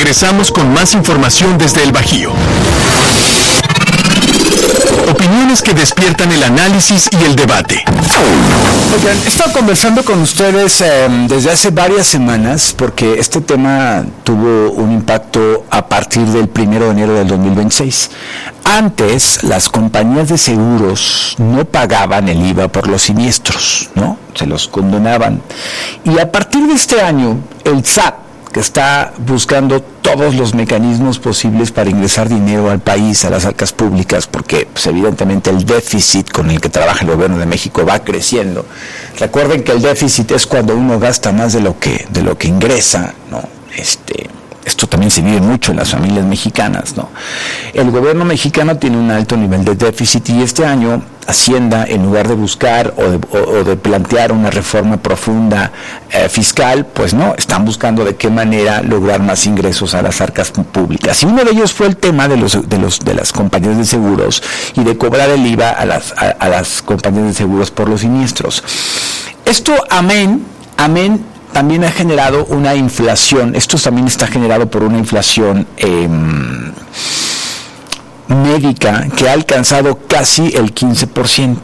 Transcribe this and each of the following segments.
Regresamos con más información desde el Bajío. Opiniones que despiertan el análisis y el debate. Oigan, he estado conversando con ustedes desde hace varias semanas porque este tema tuvo un impacto a partir del 1 de enero del 2026. Antes, las compañías de seguros no pagaban el IVA por los siniestros, ¿no? Se los condonaban. Y a partir de este año, el SAT, que está buscando todos los mecanismos posibles para ingresar dinero al país, a las arcas públicas, porque pues, evidentemente el déficit con el que trabaja el gobierno de México va creciendo. Recuerden que el déficit es cuando uno gasta más de lo que ingresa, ¿no? Esto también se vive mucho en las familias mexicanas, ¿no? El gobierno mexicano tiene un alto nivel de déficit y este año Hacienda, en lugar de buscar o de plantear una reforma profunda fiscal, pues no, están buscando de qué manera lograr más ingresos a las arcas públicas. Y uno de ellos fue el tema de las compañías de seguros y de cobrar el IVA a las compañías de seguros por los siniestros. Esto, amén, también ha generado una inflación. Esto también está generado por una inflación médica que ha alcanzado casi el 15%,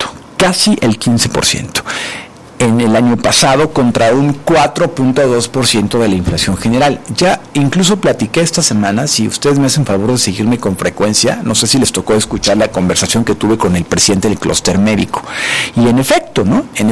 en el año pasado contra un 4.2% de la inflación general. Ya incluso platiqué esta semana, si ustedes me hacen favor de seguirme con frecuencia, no sé si les tocó escuchar la conversación que tuve con el presidente del clúster médico. Y en efecto,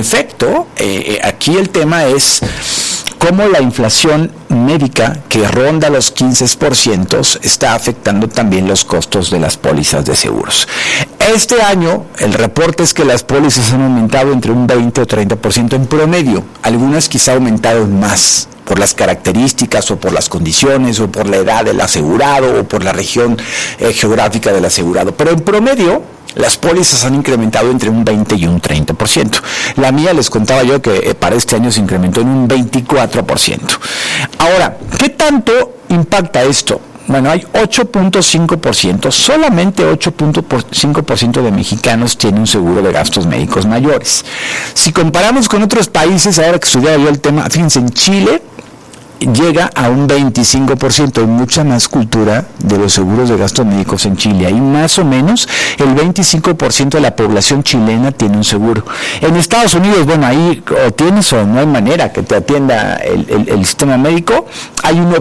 aquí el tema es cómo la inflación médica, que ronda los 15%, está afectando también los costos de las pólizas de seguros. Este año, el reporte es que las pólizas han aumentado entre un 20 o 30% en promedio. Algunas quizá aumentaron más por las características o por las condiciones o por la edad del asegurado o por la región geográfica del asegurado. Pero en promedio, las pólizas han incrementado entre un 20 y un 30%. La mía, les contaba yo que para este año se incrementó en un 24%. Ahora, ¿qué tanto impacta esto? Bueno, hay 8.5%, solamente 8.5% de mexicanos tienen un seguro de gastos médicos mayores. Si comparamos con otros países, ahora que estudiaba yo el tema, fíjense, en Chile llega a un 25%, hay mucha más cultura de los seguros de gastos médicos en Chile. Ahí más o menos el 25% de la población chilena tiene un seguro. En Estados Unidos, bueno, ahí o tienes o no hay manera que te atienda el sistema médico. Hay un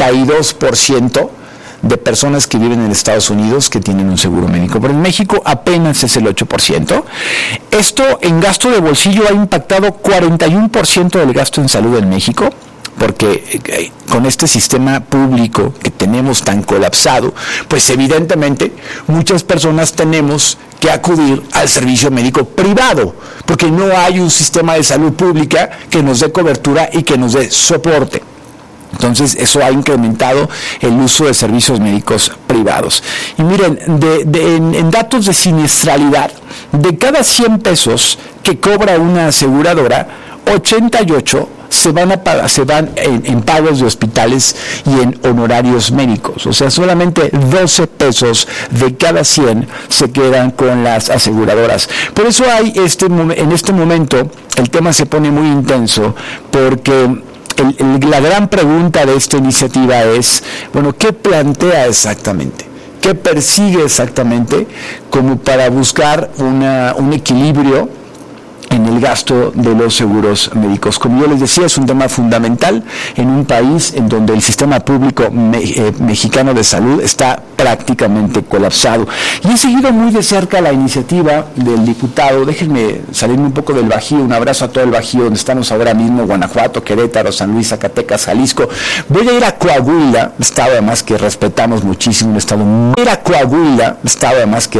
92% de personas que viven en Estados Unidos que tienen un seguro médico, pero en México apenas es el 8%. Esto en gasto de bolsillo ha impactado 41% del gasto en salud en México, porque con este sistema público que tenemos tan colapsado, pues evidentemente muchas personas tenemos que acudir al servicio médico privado, porque no hay un sistema de salud pública que nos dé cobertura y que nos dé soporte. Entonces, eso ha incrementado el uso de servicios médicos privados. Y miren, en datos de siniestralidad, de cada 100 pesos que cobra una aseguradora, 88 se van en pagos de hospitales y en honorarios médicos. O sea, solamente 12 pesos de cada 100 se quedan con las aseguradoras. Por eso en este momento el tema se pone muy intenso, porque la gran pregunta de esta iniciativa es, bueno, ¿qué plantea exactamente? ¿Qué persigue exactamente como para buscar un equilibrio en el gasto de los seguros médicos? Como yo les decía, es un tema fundamental en un país en donde el sistema público mexicano de salud está prácticamente colapsado. Y he seguido muy de cerca la iniciativa del diputado. Déjenme salirme un poco del Bajío. Un abrazo a todo el Bajío, donde estamos ahora mismo: Guanajuato, Querétaro, San Luis, Zacatecas, Jalisco. Voy a ir a Coahuila, estado además que respetamos muchísimo, un estado